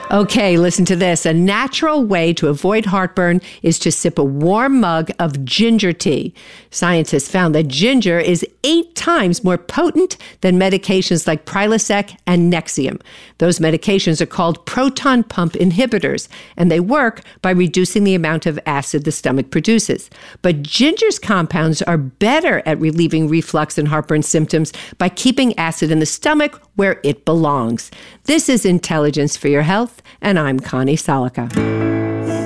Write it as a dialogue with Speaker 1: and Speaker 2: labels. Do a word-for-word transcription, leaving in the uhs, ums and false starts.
Speaker 1: Okay, listen to this. A natural way to avoid heartburn is to sip a warm mug of ginger tea. Scientists found that ginger is eight times more potent than medications like Prilosec and Nexium. Those medications are called proton pump inhibitors, and they work by reducing the amount of acid the stomach produces. But ginger's compounds are better at relieving reflux and heartburn symptoms by keeping acid in the stomach where it belongs. This is Intelligence for Your Health, and I'm Connie Salica.